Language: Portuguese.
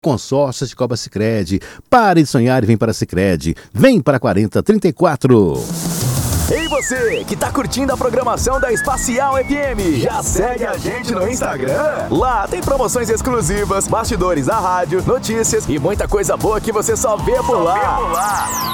Consórcio Cicobi Sicredi. Pare de sonhar e vem para a Sicredi. Vem para 4034. Ei você, que tá curtindo a programação da Espacial FM, já segue a gente no Instagram? Lá tem promoções exclusivas, bastidores da rádio, notícias e muita coisa boa que você só vê por lá.